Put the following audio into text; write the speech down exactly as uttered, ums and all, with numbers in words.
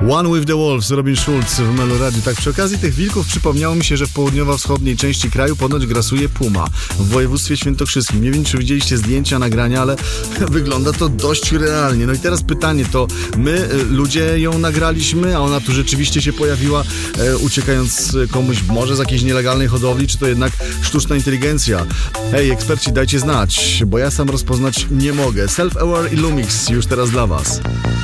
One with the Wolves, Robin Schulz w Meloradiu. Tak, przy okazji tych wilków przypomniało mi się, że w południowo-wschodniej części kraju ponoć grasuje puma w województwie świętokrzyskim. Nie wiem, czy widzieliście zdjęcia, nagrania, ale wygląda to dość realnie. No i teraz pytanie to, my ludzie ją nagraliśmy, a ona tu rzeczywiście się pojawiła, e, uciekając komuś może z jakiejś nielegalnej hodowli, czy to jednak sztuczna inteligencja? Hej, eksperci, dajcie znać, bo ja sam rozpoznać nie mogę. Self-Aware i Lumix już teraz dla was.